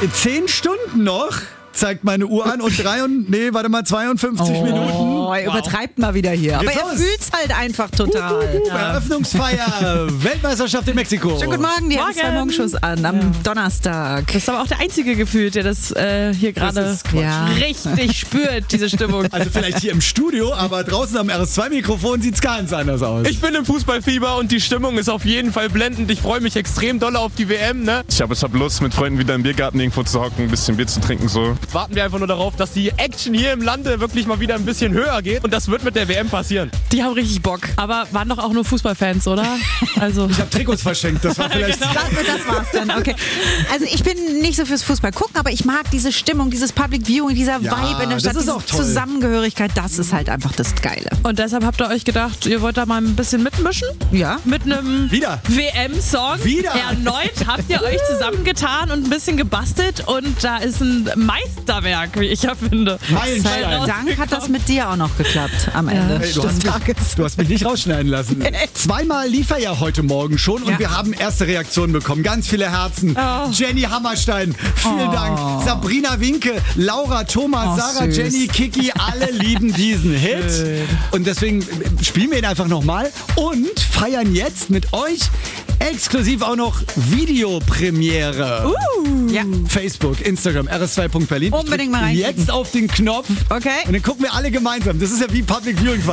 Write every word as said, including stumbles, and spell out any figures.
Zehn Stunden noch, zeigt meine Uhr an und drei und, nee, warte mal, zweiundfünfzig oh, Minuten. Oh, er übertreibt mal wieder hier. Aber Geht's er los? fühlt's halt einfach total. Uh, uh, uh, Ja. Eröffnungsfeier, Weltmeisterschaft in Mexiko. Schönen guten Morgen, die Morgen. zwei Morgenschuss an am Ja. Donnerstag. Das ist aber auch der einzige gefühlt, der das äh, hier gerade ist Quatsch. Ja. richtig spürt, diese Stimmung. Also vielleicht hier im Studio, aber draußen am R S zwei Mikrofon sieht's ganz anders aus. Ich bin im Fußballfieber und die Stimmung ist auf jeden Fall blendend. Ich freue mich extrem doll auf die W M, ne? Ich habe hab Lust, mit Freunden wieder im Biergarten irgendwo zu hocken, ein bisschen Bier zu trinken, so. Warten wir einfach nur darauf, dass die Action hier im Lande wirklich mal wieder ein bisschen höher geht. Und das wird mit der W M passieren. Die haben richtig Bock. Aber waren doch auch nur Fußballfans, oder? Also Ich habe Trikots verschenkt, das war vielleicht... Das, das war's dann, okay. Also ich bin nicht so fürs Fußball gucken, aber ich mag diese Stimmung, dieses Public Viewing, dieser Ja, Vibe in der das Stadt, ist diese auch toll. Zusammengehörigkeit, das ist halt einfach das Geile. und deshalb habt ihr euch gedacht, ihr wollt da mal ein bisschen mitmischen? Ja. Mit einem Wieder. W M-Song. Wieder. Erneut habt ihr euch zusammengetan und ein bisschen gebastelt und da ist ein Meisterwerk, wie ich ja finde. Meilenstein. Weil Dank hat das mit dir auch noch geklappt am Ende Hey, du, des hast mich, Tages. du hast mich nicht rausschneiden lassen. Zweimal lief er ja heute Morgen schon und Ja. wir haben erste Reaktionen bekommen. Ganz viele Herzen. Oh. Jenny Hammerstein, vielen Oh. Dank. Sabrina Winke, Laura, Thomas, Oh, Sarah, süß. Jenny, Kiki, alle lieben diesen Hit. Und deswegen spielen wir ihn einfach nochmal und feiern jetzt mit euch exklusiv auch noch Videopremiere. Ja. Facebook, Instagram, r s zwei punkt berlin. Unbedingt mal reinklicken. Jetzt auf den Knopf. Okay. Und dann gucken wir alle gemeinsam. Das ist ja wie Public Viewing quasi.